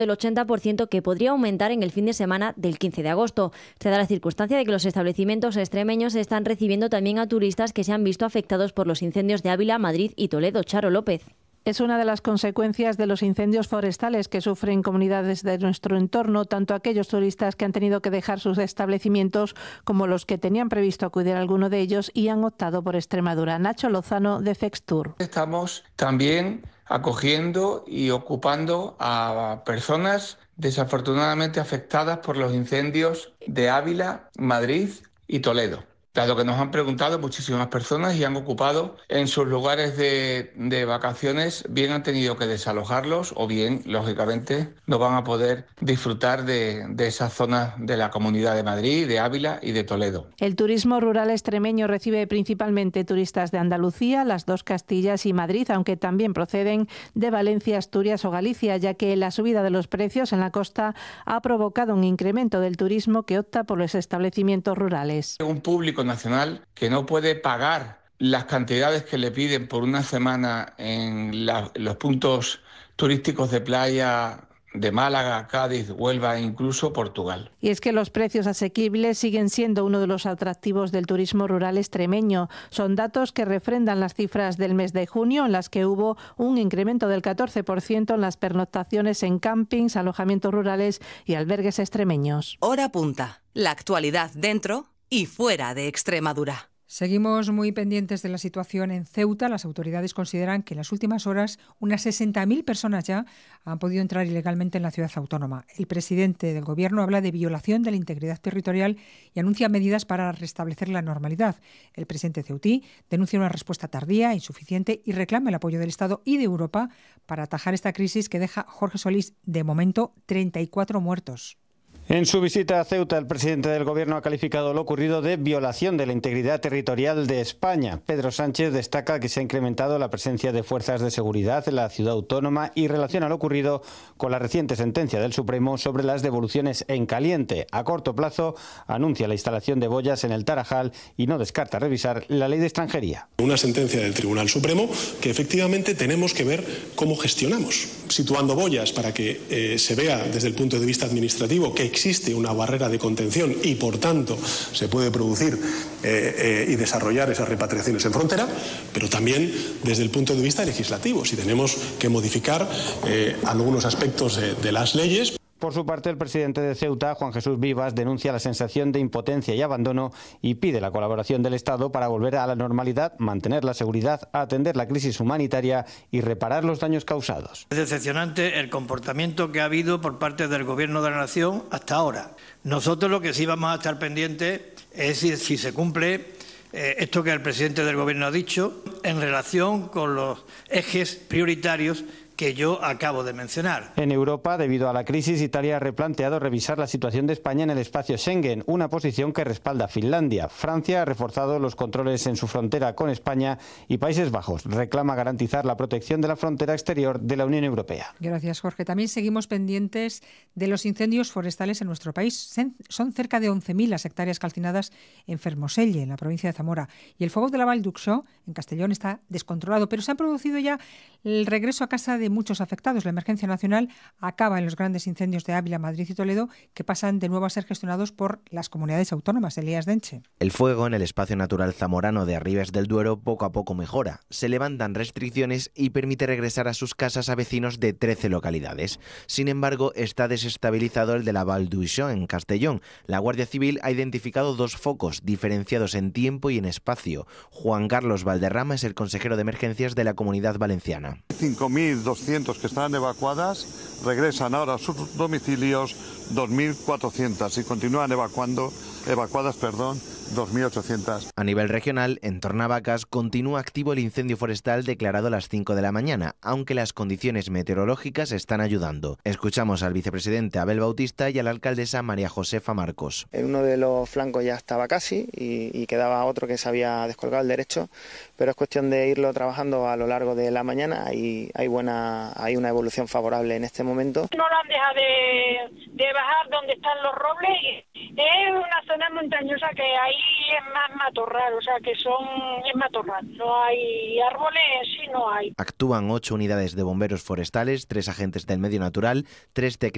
del 80% que podría aumentar en el fin de semana del 15 de agosto. Se da la circunstancia de que los establecimientos extremeños están recibiendo también a turistas que se han visto afectados por los incendios de Ávila, Madrid y Toledo. Charo López. Es una de las consecuencias de los incendios forestales que sufren comunidades de nuestro entorno, tanto aquellos turistas que han tenido que dejar sus establecimientos como los que tenían previsto acudir a alguno de ellos y han optado por Extremadura. Nacho Lozano, de Fextur. Estamos también acogiendo y ocupando a personas desafortunadamente afectadas por los incendios de Ávila, Madrid y Toledo. Dado que nos han preguntado muchísimas personas y han ocupado en sus lugares de vacaciones, bien han tenido que desalojarlos o bien, lógicamente, no van a poder disfrutar de esas zonas de la Comunidad de Madrid, de Ávila y de Toledo. El turismo rural extremeño recibe principalmente turistas de Andalucía, las dos Castillas y Madrid, aunque también proceden de Valencia, Asturias o Galicia, ya que la subida de los precios en la costa ha provocado un incremento del turismo que opta por los establecimientos rurales. Un público nacional que no puede pagar las cantidades que le piden por una semana en los puntos turísticos de playa de Málaga, Cádiz, Huelva e incluso Portugal. Y es que los precios asequibles siguen siendo uno de los atractivos del turismo rural extremeño. Son datos que refrendan las cifras del mes de junio, en las que hubo un incremento del 14% en las pernoctaciones en campings, alojamientos rurales y albergues extremeños. Hora punta. La actualidad dentro y fuera de Extremadura. Seguimos muy pendientes de la situación en Ceuta. Las autoridades consideran que en las últimas horas unas 60.000 personas ya han podido entrar ilegalmente en la ciudad autónoma. El presidente del gobierno habla de violación de la integridad territorial y anuncia medidas para restablecer la normalidad. El presidente ceutí denuncia una respuesta tardía, insuficiente y reclama el apoyo del Estado y de Europa para atajar esta crisis que deja Jorge Solís, de momento, 34 muertos. En su visita a Ceuta, el presidente del Gobierno ha calificado lo ocurrido de violación de la integridad territorial de España. Pedro Sánchez destaca que se ha incrementado la presencia de fuerzas de seguridad en la ciudad autónoma y relaciona lo ocurrido con la reciente sentencia del Supremo sobre las devoluciones en caliente. A corto plazo, anuncia la instalación de boyas en el Tarajal y no descarta revisar la ley de extranjería. Una sentencia del Tribunal Supremo que efectivamente tenemos que ver cómo gestionamos, situando boyas para que se vea desde el punto de vista administrativo que existe una barrera de contención y, por tanto, se puede producir y desarrollar esas repatriaciones en frontera, pero también desde el punto de vista legislativo, si tenemos que modificar algunos aspectos de las leyes. Por su parte, el presidente de Ceuta, Juan Jesús Vivas, denuncia la sensación de impotencia y abandono y pide la colaboración del Estado para volver a la normalidad, mantener la seguridad, atender la crisis humanitaria y reparar los daños causados. Es decepcionante el comportamiento que ha habido por parte del Gobierno de la Nación hasta ahora. Nosotros lo que sí vamos a estar pendientes es si se cumple esto que el presidente del Gobierno ha dicho en relación con los ejes prioritarios que yo acabo de mencionar. En Europa, debido a la crisis, Italia ha replanteado revisar la situación de España en el espacio Schengen, una posición que respalda Finlandia. Francia ha reforzado los controles en su frontera con España y Países Bajos reclama garantizar la protección de la frontera exterior de la Unión Europea. Gracias, Jorge. También seguimos pendientes de los incendios forestales en nuestro país. Son cerca de 11.000 las hectáreas calcinadas en Fermoselle, en la provincia de Zamora. Y el fuego de la Val d'Uixó, en Castellón, está descontrolado, pero se ha producido ya el regreso a casa de muchos afectados. La emergencia nacional acaba en los grandes incendios de Ávila, Madrid y Toledo, que pasan de nuevo a ser gestionados por las comunidades autónomas. Elías Denche. El fuego en el espacio natural zamorano de Arribes del Duero poco a poco mejora. Se levantan restricciones y permite regresar a sus casas a vecinos de 13 localidades. Sin embargo, está desestabilizado el de la Val d'Uixó, en Castellón. La Guardia Civil ha identificado 2 focos diferenciados en tiempo y en espacio. Juan Carlos Valderrama es el consejero de emergencias de la Comunidad Valenciana. 5.200 que están evacuadas regresan ahora a sus domicilios 2.400 y continúan evacuadas 2.800. A nivel regional, en Tornavacas continúa activo el incendio forestal declarado a las 5 de la mañana, aunque las condiciones meteorológicas están ayudando. Escuchamos al vicepresidente Abel Bautista y a la alcaldesa María Josefa Marcos. En uno de los flancos ya estaba casi y quedaba otro que se había descolgado el derecho, pero es cuestión de irlo trabajando a lo largo de la mañana y hay una evolución favorable en este momento. No lo han dejado de bajar donde están los robles y es una zona montañosa que ahí es más matorral, o sea que es matorral, no hay árboles, sí no hay. Actúan 8 unidades de bomberos forestales, 3 agentes del medio natural, 3 técnicos